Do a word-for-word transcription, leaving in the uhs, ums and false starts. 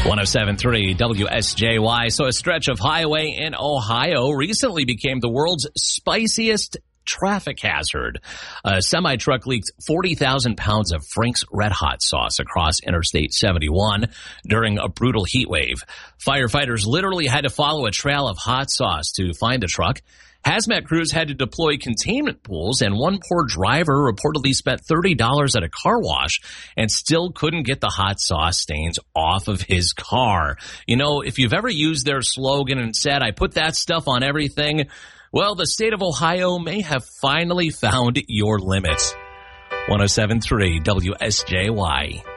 one oh seven point three W S J Y. So a stretch of highway in Ohio recently became the world's spiciest traffic hazard. A semi-truck leaked forty thousand pounds of Frank's Red Hot sauce across Interstate seventy-one during a brutal heat wave. Firefighters literally had to follow a trail of hot sauce to find the truck. Hazmat crews had to deploy containment pools, and one poor driver reportedly spent thirty dollars at a car wash and still couldn't get the hot sauce stains off of his car. You know, if you've ever used their slogan and said, "I put that stuff on everything," well, the state of Ohio may have finally found your limit. one oh seven point three W S J Y.